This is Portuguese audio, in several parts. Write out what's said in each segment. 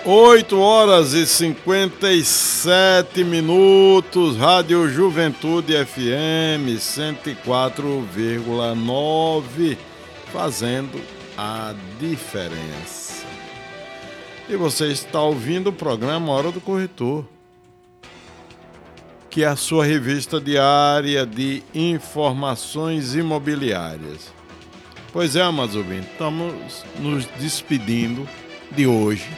8h57, Rádio Juventude FM 104,9, fazendo a diferença. E você está ouvindo o programa Hora do Corretor, que é a sua revista diária de informações imobiliárias. Pois é, amados ouvintes, estamos nos despedindo de hoje.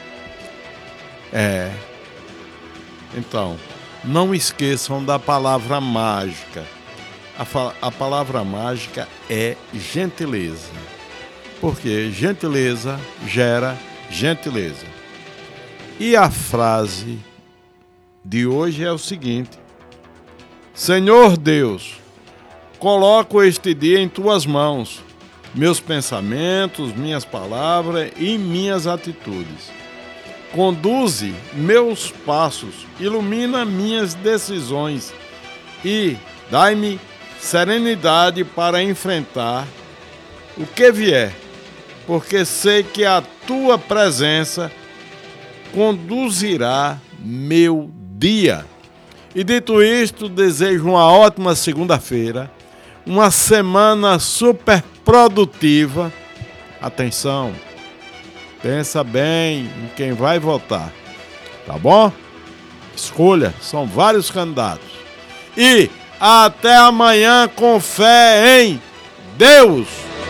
Então, não esqueçam da palavra mágica. A palavra mágica é gentileza, porque gentileza gera gentileza. E a frase de hoje é o seguinte: Senhor Deus, coloco este dia em tuas mãos, meus pensamentos, minhas palavras e minhas atitudes. Conduze meus passos, ilumina minhas decisões e dai-me serenidade para enfrentar o que vier, porque sei que a tua presença conduzirá meu dia. E dito isto, desejo uma ótima segunda-feira, uma semana super produtiva. Atenção! Pensa bem em quem vai votar, tá bom? Escolha, são vários candidatos. E até amanhã com fé em Deus!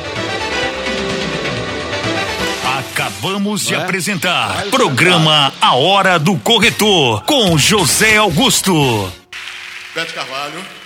Acabamos de apresentar programa A Hora do Corretor, com José Augusto. Bete Carvalho.